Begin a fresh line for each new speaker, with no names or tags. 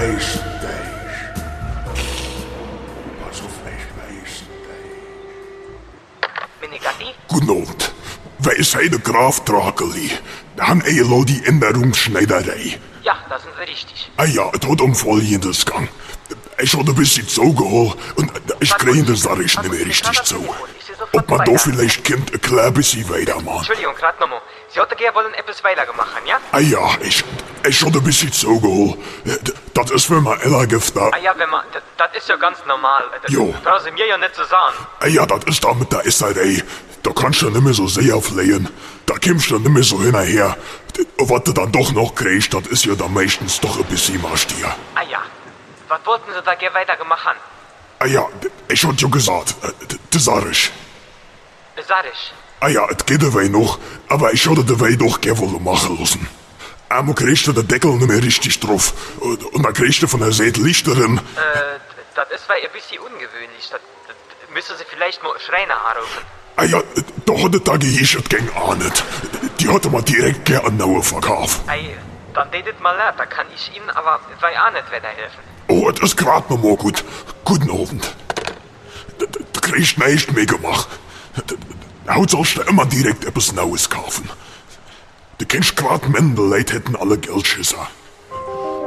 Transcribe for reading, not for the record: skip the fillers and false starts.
Pas op meest.
Meneer Gatti?
Guten Abend. Wij zijn de Graaf Drakeli. Han Elo die Änderungsschneiderei.
Ja, da sind Sie richtig.
Ah ja, het hat folgendes gang. Ich hatte ein bisschen zugeholt und ich kriege das da nicht mehr richtig zu. Ob man da vielleicht ein klein bisschen weitermachen.
Entschuldigung, gerade nochmal. Sie hätten gerne wollen etwas weitergemacht, ja?
Ah ja, ich hatte ein bisschen zugeholt. Das ist, wenn man Ella gibt da.
Ah ja, wenn man... Das ist ja ganz normal.
Jo.
Das brauchen Sie mir ja nicht zu sagen.
Ah ja, das ist da mit der SRA. Da kannst du nicht mehr so sehr flehen. Da kommst du nicht mehr so hinterher. Was du dann doch noch kriegst, das ist ja dann meistens doch ein bisschen Marstier.
Ah ja. Was wollten Sie da gerne weitergemacht haben?
Ah ja, ich hab ja gesagt, das sag ich.
Sag ich.
Ah ja, es geht dabei noch, aber ich hatte dabei doch gerne wollen machen lassen. Einmal kriegst du den Deckel nicht mehr richtig drauf. Und dann kriegst du von der Seite Lichterin.
Das ist weil ein bisschen ungewöhnlich. Das müssen Sie vielleicht mal Schreiner anrufen.
Ah ja, da hat der Tag ich es gern auch nicht. Die hatte man direkt gerne an Naue verkauft.
Ei, dann redet mal leid, da kann ich Ihnen aber weil auch nicht weiterhelfen.
Oh, das ist grad noch mal gut. Guten Abend. Du kriegst nicht mehr gemacht. Heute sollst du immer direkt etwas Neues kaufen. Du kennst grad Männer, die Leute hätten alle Geldschisser.